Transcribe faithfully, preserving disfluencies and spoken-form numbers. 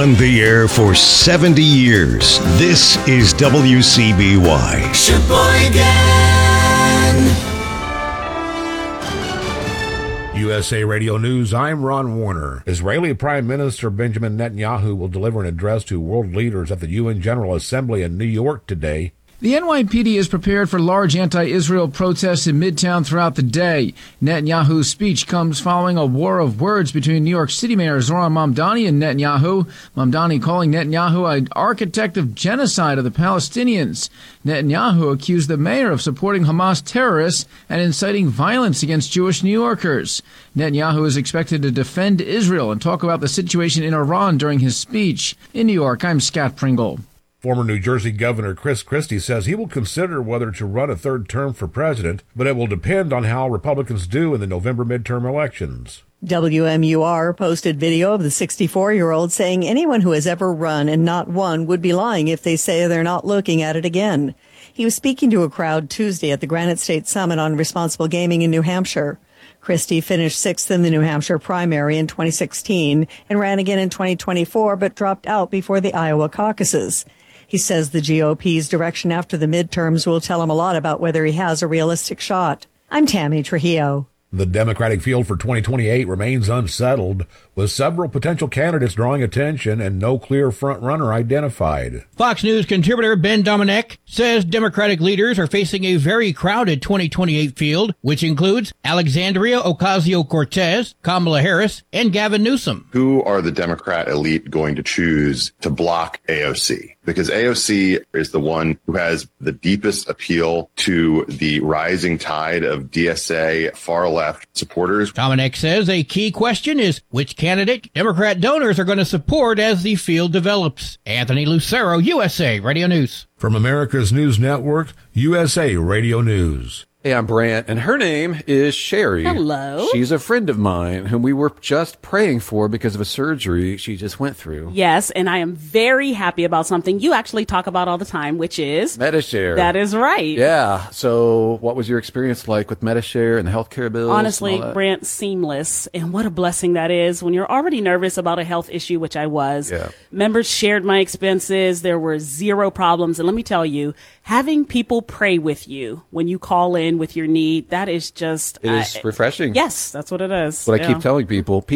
On the air for seventy years, this is W C B Y. Sheboygan! U S A Radio News, I'm Ron Warner. Israeli Prime Minister Benjamin Netanyahu will deliver an address to world leaders at the U N General Assembly in New York today. The N Y P D is prepared for large anti-Israel protests in Midtown throughout the day. Netanyahu's speech comes following a war of words between New York City Mayor Zohran Mamdani and Netanyahu. Mamdani calling Netanyahu an architect of genocide of the Palestinians. Netanyahu accused the mayor of supporting Hamas terrorists and inciting violence against Jewish New Yorkers. Netanyahu is expected to defend Israel and talk about the situation in Iran during his speech. In New York, I'm Scott Pringle. Former New Jersey Governor Chris Christie says he will consider whether to run a third term for president, but it will depend on how Republicans do in the November midterm elections. W M U R posted video of the sixty-four-year-old saying anyone who has ever run and not won would be lying if they say they're not looking at it again. He was speaking to a crowd Tuesday at the Granite State Summit on Responsible Gaming in New Hampshire. Christie finished sixth in the New Hampshire primary in twenty sixteen and ran again in twenty twenty-four, but dropped out before the Iowa caucuses. He says the G O P's direction after the midterms will tell him a lot about whether he has a realistic shot. I'm Tammy Trujillo. The Democratic field for twenty twenty-eight remains unsettled, with several potential candidates drawing attention and no clear front-runner identified. Fox News contributor Ben Domenech says Democratic leaders are facing a very crowded twenty twenty-eight field, which includes Alexandria Ocasio-Cortez, Kamala Harris, and Gavin Newsom. Who are the Democrat elite going to choose to block A O C? Because A O C is the one who has the deepest appeal to the rising tide of D S A far-left supporters. Domenech says a key question is which candidate Democrat donors are going to support as the field develops. Anthony Lucero, U S A Radio News. From America's News Network, U S A Radio News. Hey, I'm Brant, and her name is Sherry. Hello. She's a friend of mine whom we were just praying for because of a surgery she just went through. Yes, and I am very happy about something you actually talk about all the time, which is Medi-Share. That is right. Yeah. So what was your experience like with Medi-Share and the healthcare bills? Honestly, Brant, seamless. And what a blessing that is when you're already nervous about a health issue, which I was. Yeah. Members shared my expenses. There were zero problems. And let me tell you, having people pray with you when you call in with your need, that is just It is uh, refreshing. Yes, that's what it is. What yeah. I keep telling people.